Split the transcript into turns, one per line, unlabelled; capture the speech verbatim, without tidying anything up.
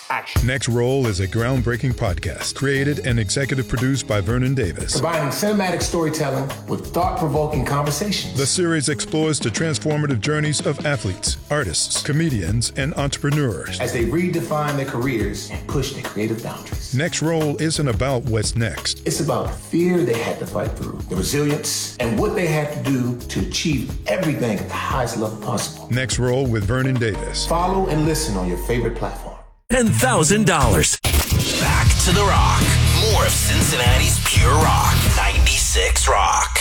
Action.
Next Roll is a groundbreaking podcast created and executive produced by Vernon Davis.
Combining cinematic storytelling with thought-provoking conversations.
The series explores the transformative journeys of athletes, artists, comedians, and entrepreneurs
as they redefine their careers and push their creative boundaries.
Next Roll isn't about what's next.
It's about the fear they had to fight through, the resilience, and what they had to do to achieve everything at the highest level possible.
Next Roll with Vernon Davis.
Follow and listen on your favorite platform.
ten thousand dollars. Back to the Rock. More of Cincinnati's Pure Rock. ninety-six Rock.